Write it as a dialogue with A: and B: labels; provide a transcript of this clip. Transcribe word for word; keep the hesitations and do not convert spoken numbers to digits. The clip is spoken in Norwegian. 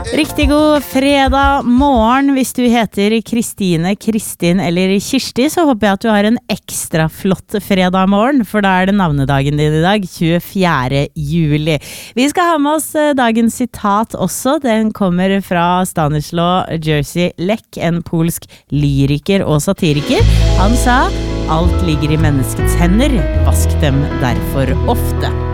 A: Riktig god fredag morgen. Hvis du heter Kristine, Kristin eller Kirsti, så håper jeg at du har en ekstra flott fredag morgen, for da er det navnedagen din i dag, tjuefjerde juli. Vi skal ha med oss dagens sitat også. Den kommer fra Stanislaw Jerzy Lec, en polsk lyriker og satiriker. Han sa: alt ligger i menneskets hender, vask dem derfor ofte.